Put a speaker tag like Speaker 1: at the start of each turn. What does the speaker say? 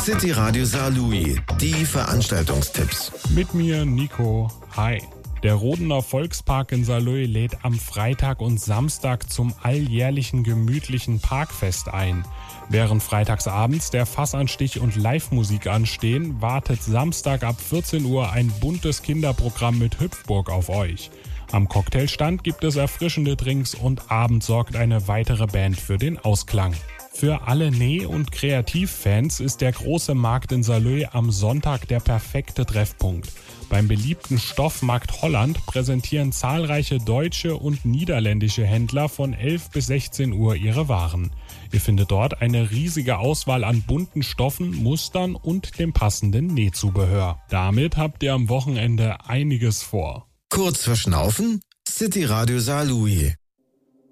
Speaker 1: City Radio Saarlouis, die Veranstaltungstipps.
Speaker 2: Mit mir Nico. Hi. Der Rodener Volkspark in Saarlouis lädt am Freitag und Samstag zum alljährlichen gemütlichen Parkfest ein. Während freitagsabends der Fassanstich und Live-Musik anstehen, wartet Samstag ab 14 Uhr ein buntes Kinderprogramm mit Hüpfburg auf euch. Am Cocktailstand gibt es erfrischende Drinks und abends sorgt eine weitere Band für den Ausklang. Für alle Näh- und Kreativfans ist der große Markt in Saarlouis am Sonntag der perfekte Treffpunkt. Beim beliebten Stoffmarkt Holland präsentieren zahlreiche deutsche und niederländische Händler von 11 bis 16 Uhr ihre Waren. Ihr findet dort eine riesige Auswahl an bunten Stoffen, Mustern und dem passenden Nähzubehör. Damit habt ihr am Wochenende einiges vor.
Speaker 1: Kurz verschnaufen? City Radio Saarlouis.